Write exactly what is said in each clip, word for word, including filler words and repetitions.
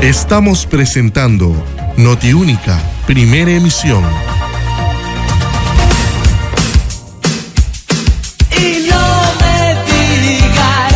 Estamos presentando Notiúnica, primera emisión. Y no me digas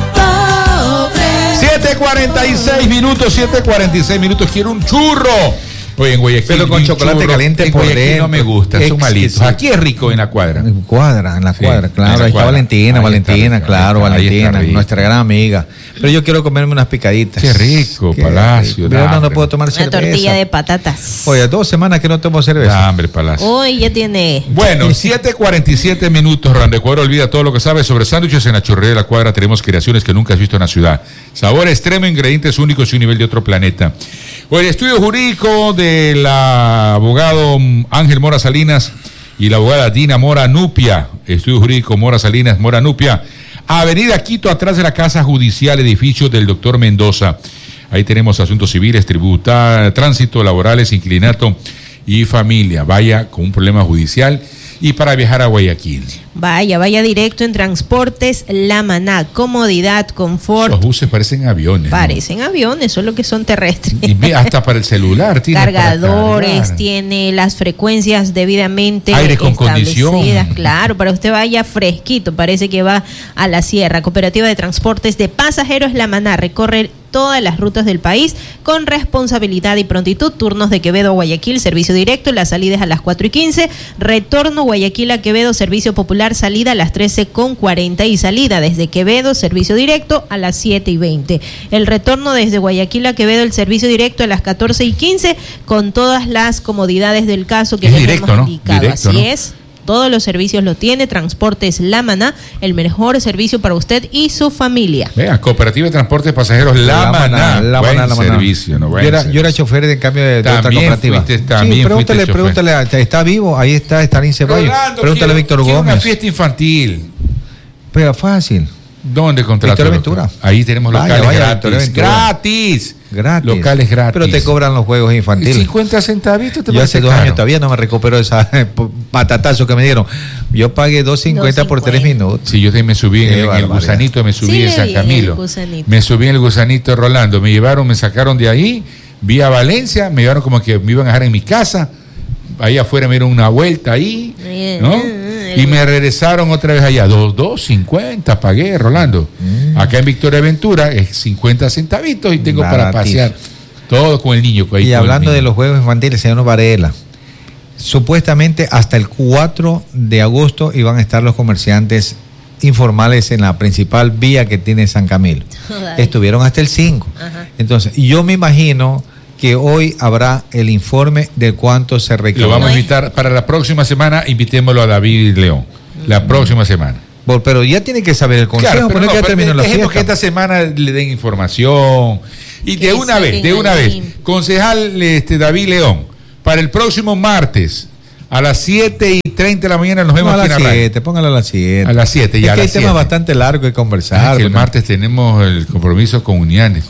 pobre. siete cuarenta y seis minutos, siete cuarenta y seis minutos. Quiero un churro. Oye, en Guayaquil, pero con chocolate churro, caliente en por Guayaquil dentro. no me gusta, son malitos. Aquí es rico en la cuadra. En cuadra, en la Sí, cuadra, claro. en la Ahí está cuadra. Valentina, Ahí Valentina, está, claro, ahí está, ahí Valentina, está rico. nuestra gran amiga. Pero yo quiero comerme unas picaditas. Qué rico, Qué Palacio. rico. da Pero no, no hambre. puedo tomar Una cerveza. tortilla de patatas. Oye, dos semanas que no tomo cerveza. Da hambre, Palacio. Hoy ya tiene. Bueno, siete cuarenta y siete minutos, Randecuadro olvida todo lo que sabe sobre sándwiches en la churrería de la cuadra. Tenemos creaciones que nunca has visto en la ciudad. Sabor extremo, ingredientes únicos y un nivel de otro planeta. Bueno, el estudio jurídico del abogado Ángel Mora Salinas y la abogada Dina Mora Nupia. Estudio jurídico Mora Salinas, Mora Nupia. Avenida Quito, atrás de la Casa Judicial, edificio del doctor Mendoza. Ahí tenemos asuntos civiles, tributa, tránsito, laborales, inclinato y familia. Vaya con un problema judicial y para viajar a Guayaquil. Vaya, vaya directo en Transportes La Maná. Comodidad, confort. Los buses parecen aviones. Parecen ¿no? aviones, solo que son terrestres. Y ve, hasta para el celular tiene. Cargadores, tiene las frecuencias debidamente aire con establecidas. condición. Claro, para usted vaya fresquito, parece que va a la sierra. Cooperativa de Transportes de Pasajeros La Maná recorre todas las rutas del país con responsabilidad y prontitud. Turnos de Quevedo a Guayaquil, servicio directo, las salidas a las cuatro y quince. Retorno Guayaquil a Quevedo, servicio popular, salida a las trece con cuarenta y salida desde Quevedo, servicio directo a las siete y veinte. El retorno desde Guayaquil a Quevedo, el servicio directo a las catorce y quince con todas las comodidades del caso que Es les directo, hemos ¿no? indicado. Directo, Así ¿no? es. Todos los servicios lo tiene. Transportes La Maná, el mejor servicio para usted y su familia. Vea, Cooperativa de Transportes de Pasajeros La, La Maná. Maná, La Buen Maná, La Maná. servicio, ¿no? Buen Yo era, yo servicio. era chofer de cambio de, de otra También cooperativa. fuiste- también sí, pregúntale, fuiste chofer. pregúntale, ¿está vivo? Ahí está, está en Ceballos. Rolando, Pregúntale a quiero- Víctor quiero Gómez. una fiesta infantil. Pero fácil. ¿Dónde contrato? Victoria Ventura. Ahí tenemos Vaya, locales vaya, gratis. Victoria Ventura. Gratis. Gratis. Locales gratis. Pero te cobran los juegos infantiles. cincuenta centavitos te Yo parece hace dos caro? años todavía no me recupero esa patatazo que me dieron. Yo pagué dos cincuenta por tres minutos. Sí, yo también me subí en Qué el, en el barbaridad. gusanito, me subí Sí, en le San vi en el Camilo. gusanito. Me subí en el gusanito Rolando. Me llevaron, me sacaron de ahí, vi a Valencia, me llevaron como que me iban a dejar en mi casa. Ahí afuera me dieron una vuelta ahí, ¿no? Y me regresaron otra vez allá. Dos, dos, cincuenta, pagué, Rolando. Acá en Victoria Ventura es cincuenta centavitos y tengo para Baratísimo. pasear. Todo con el niño. ahí Y con el hablando niño. de los juegos infantiles, señor Varela, supuestamente hasta el cuatro de agosto iban a estar los comerciantes informales en la principal vía que tiene San Camilo. Ay. Estuvieron hasta el cinco. Ajá. Entonces, yo me imagino que hoy habrá el informe de cuánto se Lo recaudó. vamos a invitar para la próxima semana, invitémoslo a David León. La próxima semana. Por- Pero ya tiene que saber el consejo, Claro, pero pero no, no, ya pero terminó la dejemos que fiesta. esta semana le den información. Y Que de una vez, saquen de una vez, ahí. concejal este, David León, para el próximo martes, a las siete y treinta de la mañana nos No, vemos a aquí en las la radio. siete, póngalo a las siete. A las siete, ya Es a que hay las temas siete. bastante largos de Ah, conversar. que el porque- martes tenemos el compromiso con Unianes.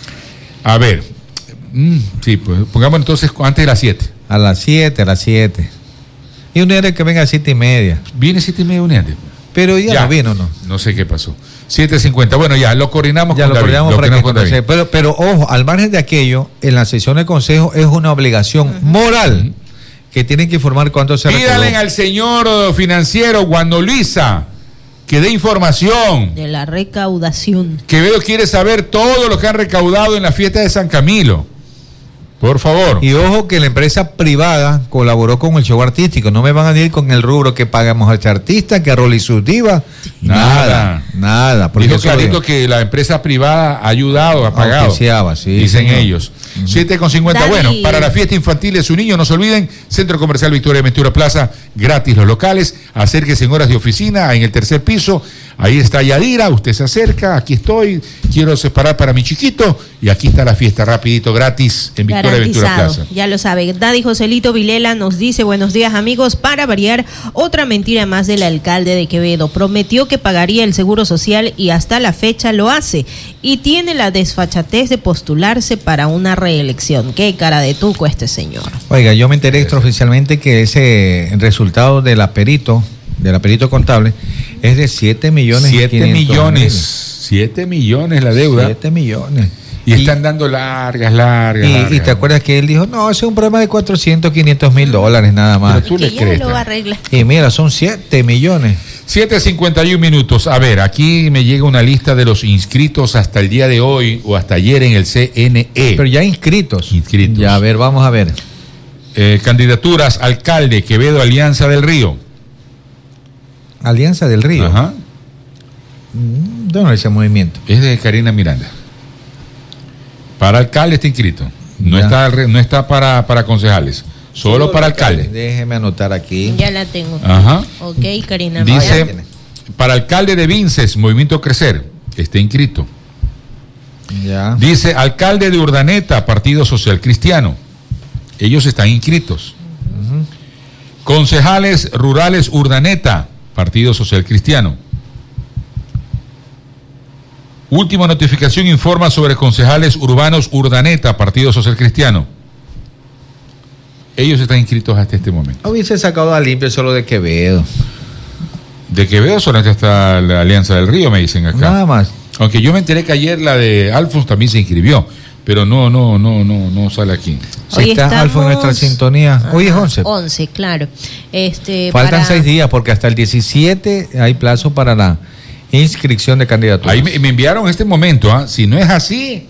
A ver, mm, sí, pues pongamos entonces antes de las siete. A las siete, a las siete. Y un día que venga a siete y media. ¿Viene siete y media Unianes? Pero ya, no vino, ¿no? No sé qué pasó. siete cincuenta. Bueno, ya lo coordinamos Ya con lo David. coordinamos lo para que coordinamos con David. pero, pero ojo, al margen de aquello, en la sesión de consejo es una obligación moral que tienen que informar cuánto se Pídale recaudó. al señor financiero Guando Luisa que dé información. De la recaudación. Quevedo quiere saber todo lo que han recaudado en la fiesta de San Camilo. Por favor. Y ojo que la empresa privada colaboró con el show artístico. No me van a decir con el rubro que pagamos a este artista, que a Rolly sus divas. Nada, nada. porque Dijo eso lo clarito digo. que la empresa privada ha ayudado, ha pagado. Auspiciaba, sí, dicen señor. ellos. siete con cincuenta. David. Bueno, para la fiesta infantil de su niño, no se olviden, Centro Comercial Victoria Ventura Plaza, gratis los locales. Acérquese en horas de oficina, en el tercer piso. Ahí está Yadira, usted se acerca, aquí estoy, quiero separar para mi chiquito. Y aquí está la fiesta, rapidito, gratis, en Victoria Ventura Garantizado, Plaza. ya lo sabe. Daddy Joselito Vilela nos dice: buenos días, amigos. Para variar, otra mentira más del alcalde de Quevedo. Prometió que pagaría el seguro social y hasta la fecha lo hace. Y tiene la desfachatez de postularse para una reelección. Qué cara de tuco este señor. Oiga, yo me enteré extraoficialmente que ese resultado de la perito, de la perito contable, es de siete millones. siete millones. siete millones la deuda. siete millones. Y, y están dando largas, largas. Y, largas. y te acuerdas que él dijo, no, ese es un problema de cuatrocientos, quinientos mil dólares nada más. Pero tú Que le ya crees. lo va a arreglar. Y mira, son siete millones. siete cincuenta y uno minutos. A ver, aquí me llega una lista de los inscritos hasta el día de hoy o hasta ayer en el C N E. Pero ya inscritos. Inscritos. Ya, a ver, vamos a ver. Eh, candidaturas: alcalde, Quevedo, Alianza del Río. Alianza del Río. Ajá. Mm, ¿Dónde es ese movimiento? Es de Karina Miranda. Para alcalde está inscrito. No Ya. está, al re- no está para, para concejales. Solo para alcalde. Déjeme anotar aquí. Ya la tengo. Ajá. Ok, Karina. Dice, Miranda. para alcalde de Vinces, Movimiento Crecer, está inscrito. Ya. Dice, alcalde de Urdaneta, Partido Social Cristiano. Ellos están inscritos. Concejales rurales Urdaneta, Partido Social Cristiano. Última notificación informa sobre concejales urbanos Urdaneta, Partido Social Cristiano. Ellos están inscritos hasta este momento. Hubiese sacado a limpio solo de Quevedo. De Quevedo solamente está la Alianza del Río, me dicen acá. Nada más. Aunque yo me enteré que ayer la de Alfons también se inscribió, pero no, no, no, no, no sale aquí. Si Hoy está Alfo en estamos- nuestra sintonía. Hoy es Ajá, once. once, claro. Este, Faltan para- seis días porque hasta el diecisiete hay plazo para la inscripción de candidaturas. Ahí me, me enviaron este momento, ¿ah? Si no es así,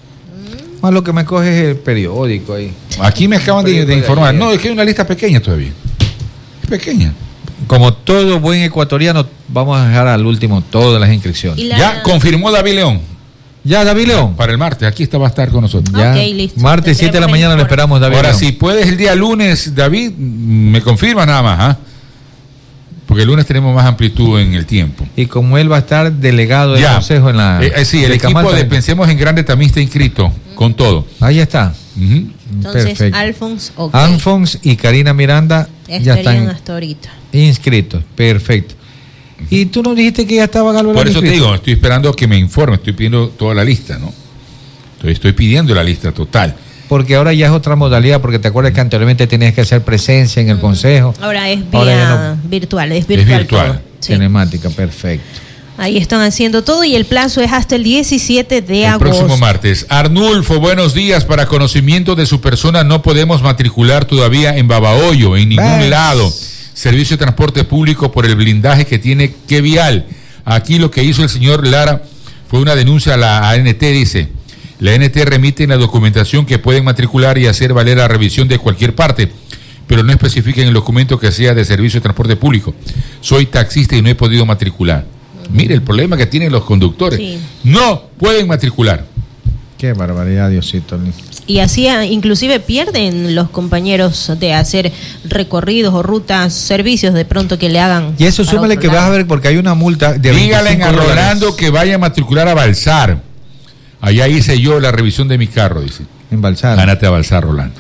Más lo que me coge es el periódico ahí. aquí me acaban de, de Periódico de informar. ayer. No, es que hay una lista pequeña todavía. Es pequeña. Como todo buen ecuatoriano, vamos a dejar al último todas las inscripciones. y la- Ya confirmó David León Ya, David León. para el martes. Aquí está, va a estar con nosotros. Ya. Ok, listo. Martes siete de la Tendremos mañana lo el esperamos, David Ahora, León. si puedes el día lunes, David, me confirma nada más, ¿ah? Porque el lunes tenemos más amplitud en el tiempo. Y como él va a estar delegado del Ya. consejo en la... Eh, eh, sí, el de equipo Camal de también. Pensemos en Grande también está inscrito con todo. Ahí está. Ujú. Entonces, Perfecto. Alfons, ok. Alfons y Karina Miranda ya Estarían están hasta ahorita. inscritos. Perfecto. ¿Y tú nos dijiste que ya estaba Galo Por Lara eso te inscrito? digo, estoy esperando que me informe, estoy pidiendo toda la lista, ¿no? Estoy, estoy pidiendo la lista total. Porque ahora ya es otra modalidad, porque te acuerdas que anteriormente tenías que hacer presencia en el consejo. Ahora es vía Ahora ya virtual, es virtual. virtual. todo. Sí. Cinemática, perfecto. Ahí están haciendo todo y el plazo es hasta el diecisiete de El agosto. próximo martes. Arnulfo, buenos días. Para conocimiento de su persona, no podemos matricular todavía en Babahoyo, en ningún ¿Ves? lado. Servicio de transporte público por el blindaje que tiene que vial. Aquí lo que hizo el señor Lara fue una denuncia a la A N T, dice. La A N T remite en la documentación que pueden matricular y hacer valer la revisión de cualquier parte, pero no especifica en el documento que sea de servicio de transporte público. Soy taxista y no he podido matricular. Mire el problema que tienen los conductores. Sí. No pueden matricular. Qué barbaridad, Diosito. Y así ah, inclusive pierden los compañeros de hacer recorridos o rutas, servicios de pronto que le hagan. Y eso para súmale otro que vas lado. a ver, porque hay una multa de Dígale veinticinco a dólares. Rolando que vaya a matricular a Balsar. Allá hice yo la revisión de mi carro, dice. En Balsar. Gánate a Balsar, Rolando.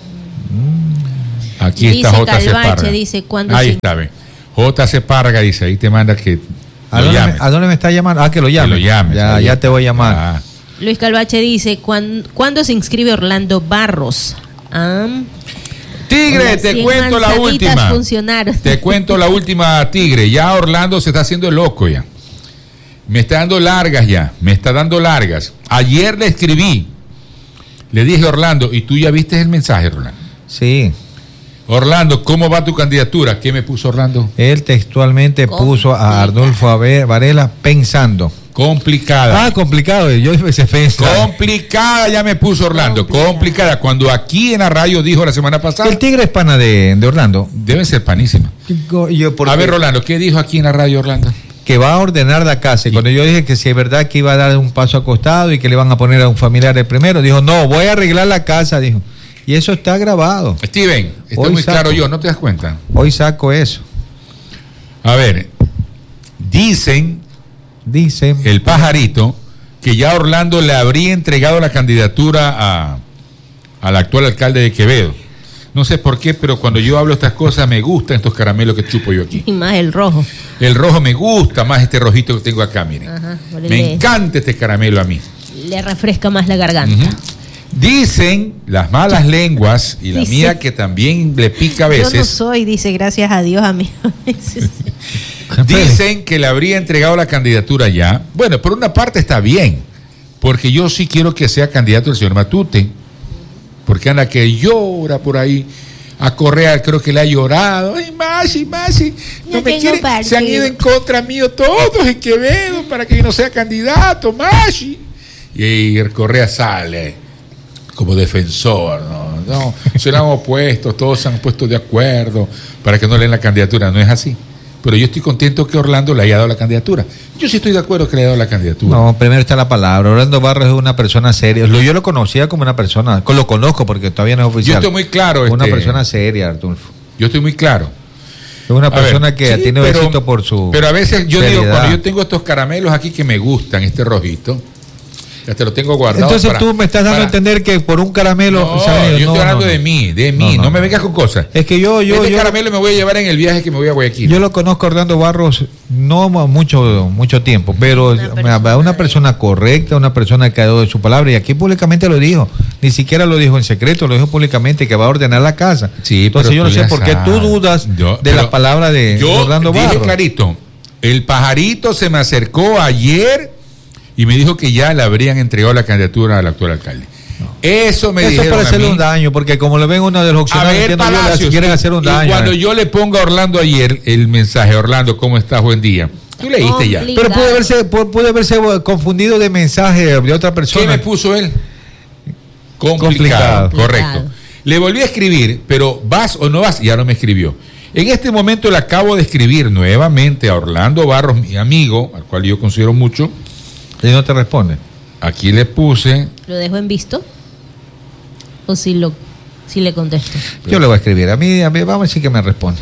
Aquí está Dice J C Calvache, Parga. dice, ¿cuándo Ahí se- está, ve. J C Parga dice, ahí te manda que ¿A lo dónde, me, llames. a dónde me está llamando? Ah, que lo Que llame. lo llames. Ya, ahí ya está. te voy a llamar. Ah. Luis Calvache dice, ¿cuán- ¿cuándo se inscribe Orlando Barros? Ah, Tigre, las te cien cuento la manzanitas última. funcionaron. Te cuento la última, Tigre. Ya Orlando se está haciendo loco ya. Me está dando largas ya. Me está dando largas. Ayer le escribí. Le dije a Orlando, ¿y tú ya viste el mensaje, Orlando? Sí. Orlando, ¿cómo va tu candidatura? ¿Qué me puso Orlando? Él textualmente puso a Arnulfo Abe- Varela pensando. Complicada. Ah, complicado. Yo se pensaba. Complicada ya me puso Orlando. Complicada. Complicada. Cuando aquí en la radio dijo la semana pasada, El tigre es pana de, de Orlando. debe ser panísima. Yo, ¿por A qué? ver, Rolando, ¿qué dijo aquí en la radio, Orlando? Que va a ordenar la casa. Y cuando yo dije que si es verdad que iba a dar un paso acostado y que le van a poner a un familiar el primero, dijo, no, voy a arreglar la casa, dijo. Y eso está grabado. Steven, estoy Hoy muy saco. claro yo, ¿no te das cuenta? Hoy saco eso. A ver, dicen Dice. el pajarito que ya Orlando le habría entregado la candidatura a, al actual alcalde de Quevedo. No sé por qué, pero cuando yo hablo estas cosas me gustan estos caramelos que chupo yo aquí. Y más el rojo. El rojo me gusta más este rojito que tengo acá, miren. Ajá, por el Me de- encanta este caramelo a mí. Le refresca más la garganta. Ujú. Dicen las malas lenguas y la Dice- mía que también le pica a Yo no veces. soy, dice, gracias a Dios a mí. Dicen que le habría entregado la candidatura ya. Bueno, por una parte está bien, porque yo sí quiero que sea candidato el señor Matute, porque anda que llora por ahí. A Correa creo que le ha llorado. Ay, Masi, Masi, no No me tengo quieren. partido. Se han ido en contra mío todos en Quevedo para que yo no sea candidato, Masi. Y el Correa sale como defensor, ¿no? No, se le han opuesto, todos se han puesto de acuerdo para que no le den la candidatura. No es así. Pero yo estoy contento que Orlando le haya dado la candidatura. Yo sí estoy de acuerdo que le haya dado la candidatura. No, primero está la palabra. Orlando Barros es una persona seria. Lo- Yo lo conocía como una persona, lo conozco porque todavía no es oficial. Yo estoy muy claro. Una este, persona seria, Artulfo. Yo estoy muy claro. Es una A persona ver, que sí, tiene pero- éxito por su. Pero a veces yo digo, seriedad. cuando yo tengo estos caramelos aquí que me gustan, este rojito, ya te lo tengo guardado. Entonces para- tú me estás dando para- a entender que por un caramelo. No, ¿sabes? yo estoy No, hablando no, de no. mí, de mí. No, No, no, me no. vengas con cosas. Es que yo, yo, este yo, caramelo me voy a llevar en el viaje que me voy a Guayaquil. yo lo conozco a Orlando Barros no mucho, mucho tiempo, pero Una una persona persona, una de- persona correcta, una persona que ha dado de su palabra, y aquí públicamente lo dijo. Ni siquiera lo dijo en secreto, lo dijo públicamente que va a ordenar la casa. Sí, Entonces pero yo no tú sé ya por qué tú sabes. dudas Yo- de pero la palabra de, Yo de Orlando dije Barros. clarito, el pajarito se me acercó ayer y me dijo que ya le habrían entregado la candidatura al actual alcalde. Eso me Eso es dijeron para a hacerle mí. un daño, porque como lo ven uno de los A opcionales, ver, entiendo yo, le Palacios, quieren hacer un y daño. cuando eh. yo le pongo a Orlando ayer el mensaje, Orlando, ¿cómo estás? Buen día. Tú leíste ya. Compli- Pero puede haberse, pu- puede haberse confundido de mensaje de otra ¿Qué persona. me puso él? Complicado, Complicado. correcto. Le volví a escribir, pero ¿vas o no vas? Ya no me escribió. En este momento le acabo de escribir nuevamente a Orlando Barros, mi amigo, al cual yo considero mucho. Y no te responde. Aquí le puse, ¿Lo dejo en visto? ¿O si, lo, si le contesto? Yo le voy a escribir. A mí, a mí vamos a decir que me responde.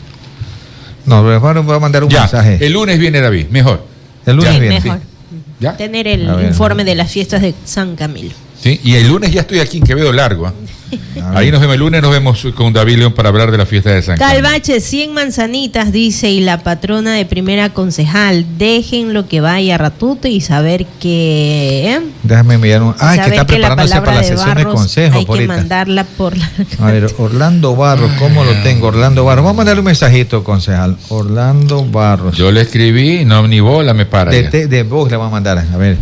No, pero bueno, voy a mandar un ya, mensaje. el lunes viene David, mejor. El lunes Sí, viene. mejor. ¿Ya? Tener el A ver. informe de las fiestas de San Camilo. Sí, y el lunes ya estoy aquí en Quevedo Largo. ¿ah? A ver. Ahí nos vemos el lunes, nos vemos con David León para hablar de la fiesta de San Carlos. Calvache, cien manzanitas, dice, y la patrona de primera concejal, dejen lo que vaya a Ratute y saber que... ¿eh? Déjame enviar un. Ah, es que saber está preparándose palabra para la de sesión de Barros consejo. hay que ahorita. mandarla por la... A ver, Orlando Barros, ¿cómo lo tengo? Orlando Barros. Vamos a mandarle un mensajito, concejal. Orlando Barros. Yo le escribí, no, ni bola me para. de, ya. te- de vos le vamos a mandar. A ver.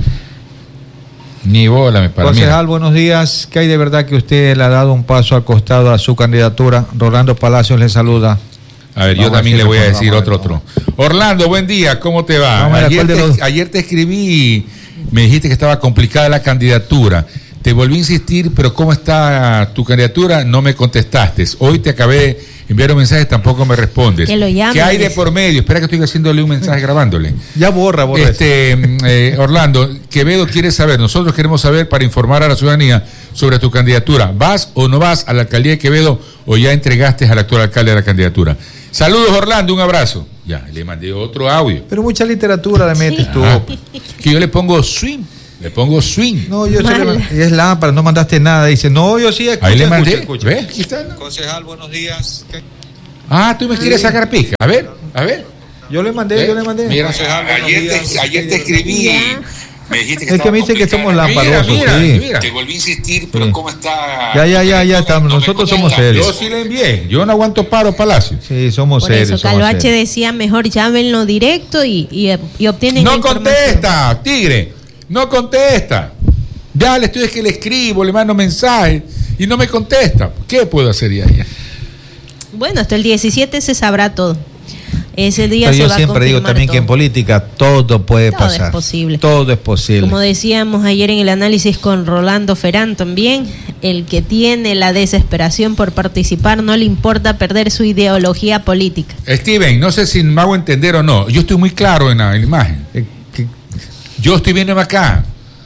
Ni bola me para. Concejal, Mira. buenos días. ¿Qué hay de verdad que usted le ha dado un paso al costado a su candidatura? Rolando Palacios le saluda. A ver, yo Vamos a también le decirle voy a cuál, decir vamos a otro, ver, otro. Orlando, buen día, ¿cómo te va? Vamos a ver, Ayer ¿cuál de te, los- ayer te escribí, me dijiste que estaba complicada la candidatura. Te volví a insistir, pero ¿cómo está tu candidatura? No me contestaste. Hoy te acabé de enviar un mensaje, tampoco me respondes. Que lo llames. ¿Qué hay de por medio? Espera que estoy haciéndole un mensaje grabándole. Ya borra, borra. eso. Este, mm, eh, Orlando, Quevedo quiere saber, nosotros queremos saber para informar a la ciudadanía sobre tu candidatura. ¿Vas o no vas a la alcaldía de Quevedo o ya entregaste al actual alcalde la candidatura? Saludos, Orlando, un abrazo. Ya, le mandé otro audio. Pero mucha literatura le metes tú. Ah, que yo le pongo swing, le pongo swing. No, yo sí le Mala. mandé- es lámpara, no mandaste nada. Dice, no, yo sí escucho. Ahí le escucho, mandé. escucho. ¿Ves? Aquí está. Concejal, buenos días. ¿Qué- Ah, tú me quieres sacar pica. A ver, a ver. Yo le mandé, ¿Ves? yo le mandé. Mira, Concejal, buenos ayer días. te, ayer te escribí. Ya. Me dijiste Es que estaba me dicen que somos complicada. lamparosos, Mira, sí. mira, mira. Te volví a insistir, pero Sí. ¿cómo está? Ya, ya, ya, ya estamos. Nosotros somos Yo serios. sí le envié. Yo no aguanto paro, Palacio. Sí, somos Por serios. eso, somos Calvache serios. decía, mejor llámenlo directo y, y, y obtienen la No información. contesta, tigre. No contesta. Ya le estoy es que le escribo, le mando mensajes y no me contesta. ¿Qué puedo hacer ya? ya? Bueno, hasta el diecisiete se sabrá todo. Ese día Pero se yo va a siempre digo confirmar también que en todo. política todo puede Todo es pasar. posible. Todo es posible. Como decíamos ayer en el análisis con Rolando Ferán también, el que tiene la desesperación por participar no le importa perder su ideología política. Steven, no sé si me hago entender o no. Yo estoy muy claro en la, en la imagen. Eh, que- Yo estoy viendo acá.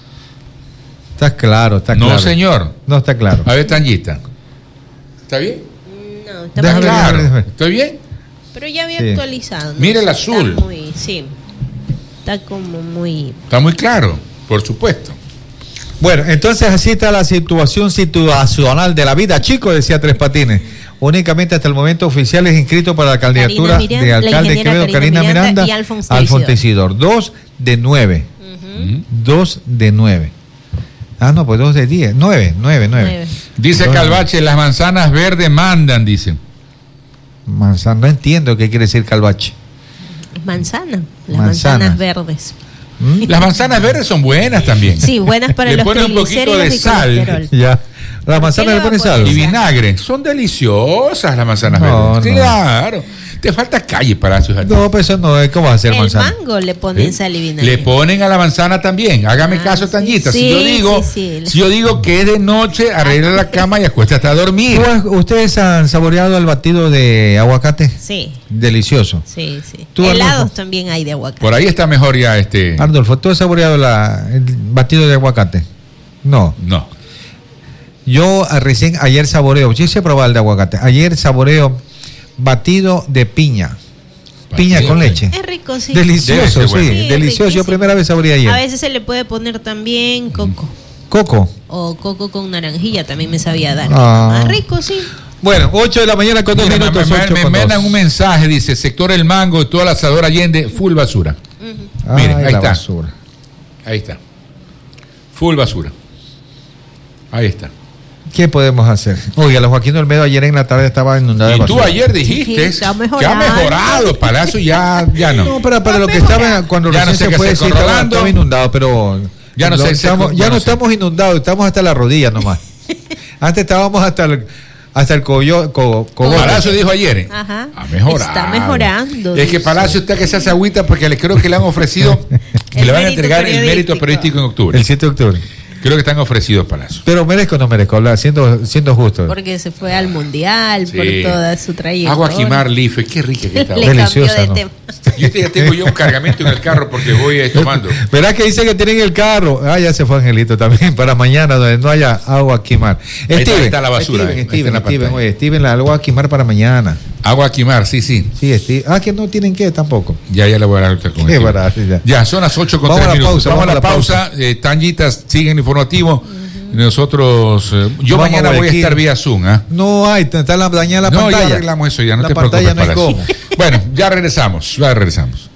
Está claro, está No, claro. señor. No está claro. A ver, Tanguita. ¿Está bien? No, está Déjame mal. ver, Claro. déjame ver. ¿Estoy bien? Pero ya había Sí. actualizado. ¿no? Mira el Está azul. muy- sí, está como muy... Está muy claro, por supuesto. Bueno, entonces así está la situación situacional de la vida, chicos, decía Tres Patines. Únicamente hasta el momento oficiales inscritos para la candidatura Karina Miranda, de la alcalde de ingeniera Quevedo, Karina Karina Miranda Miranda, y Alfonso Alfonso Isidor. Isidor. Dos de nueve. Ujú. Dos de nueve. Ah, no, pues dos de diez. Nueve, nueve, nueve. Nueve. Dice No, Calvache, las manzanas verdes mandan, dicen. Manzana, no entiendo qué quiere decir Calvache. Manzana, las Manzanas. manzanas verdes. ¿Mm? Las manzanas verdes son buenas también. Sí, buenas para Le los pones un poquito triglicéridos de y sal. colesterol. Ya. La ¿Por manzana qué le le pone va a sal. poner Y vinagre. Son deliciosas las manzanas No, verdes. no. Claro. Te falta calle, Palacios. a ti. No, pero eso no es. ¿Cómo va a ser El manzana? mango le ponen ¿Sí? sal y vinagre. Le ponen a la manzana también. Hágame Ah, caso, sí. Tanguita. si Sí, yo digo, sí, sí. si yo digo que es de noche, arregla la cama y acuéstate a dormir. ¿Tú has- ¿Ustedes han saboreado el batido de aguacate? Sí, Delicioso. sí, sí. ¿Tú, Helados Arnulfo? también hay de aguacate. Por ahí está mejor ya este. Ardolfo, ¿tú has saboreado la, el batido de aguacate? No. No. Yo ah, recién ayer saboreo, yo hice probar el de aguacate. Ayer saboreo batido de piña. Piña Batido con de- leche. Es rico, sí. Debe Delicioso, ser sí, bueno. Sí, es delicioso. Yo riquísimo. primera vez saboreé A ayer. veces se le puede poner también coco. Coco. O coco con naranjilla también me sabía dar. Ah. Más rico, sí. Bueno, ocho de la mañana con dos Mira, me, minutos. me- ocho me con mandan dos. un mensaje, dice, sector El Mango y toda la asadora Allende, full basura. Ujú. Miren, Ay, ahí la está. basura. Ahí está. Full basura. Ahí está. ¿Qué podemos hacer? Oiga, la Joaquín Olmedo ayer en la tarde estaba inundada de Y tú basura. ayer dijiste Sí, que ha que mejorado. ha mejorado, Palacio ya, ya no. No, para, para lo que estaba cuando Ya no recién sé se qué fue, hacer sí, con estaba, Rolando. estaba inundado, pero Ya no lo- sé, sé estamos, con- ya no no sé. estamos inundados, estamos hasta la rodilla nomás. Antes estábamos hasta el hasta el coyo, co, cogote. Palacio dijo ayer. ¿eh? Ajá. Ha mejorado. Está mejorando, Es que dice. Palacio está que se hace agüita porque le creo que le han ofrecido y El le van a mérito entregar el mérito periodístico. periodístico en octubre. El siete de octubre. Creo que están ofrecidos, Palacio. Pero merezco o no merezco, hablar, siendo, siendo justo. Porque se fue al mundial Sí. por toda su trayectoria. Agua Quimar Life, qué rica que está. Le ahora. cambió Deliciosa, de ¿no? tema. Yo ya tengo yo un cargamento en el carro porque voy eh, tomando. Verás que dice que tienen el carro. Ah, ya se fue Angelito también. Para mañana, donde no haya agua a quemar. Ahí está, ahí está la basura, Steven, ahí está Steven, en la Steven, pantalla. oye, Steven, la agua a quemar para mañana. Agua Quimar, sí, sí. Sí, Steven. Ah, que no tienen que tampoco. Ya, ya le voy a dar ahorita con Qué esto. barato, ya. Ya, son las ocho con Vamos tres a la minutos. pausa, Vamos a la pausa. Eh, Tanguitas, siguen informativo. Nosotros, eh, yo Vamos mañana a voy a Guayaquil. estar vía Zoom, ¿ah? No hay, está la, dañada la No, pantalla. ya arreglamos eso, ya no la te pantalla preocupes. no hay Palacio. cómo. Bueno, ya regresamos, ya regresamos.